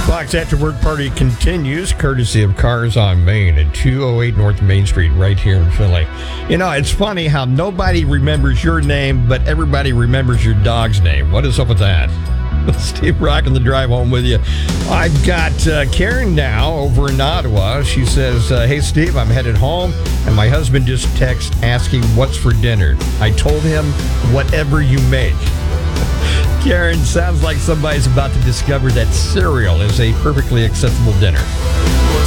Fox After Work Party continues, courtesy of Cars on Main at 208 North Main Street, right here in Philly. You know, it's funny how nobody remembers your name, but everybody remembers your dog's name. What is up with that? Steve rocking the drive home with you. I've got Karen now over in Ottawa. She says, hey, Steve, I'm headed home, and my husband just texted asking what's for dinner. I told him, whatever you make. Karen, sounds like somebody's about to discover that cereal is a perfectly acceptable dinner.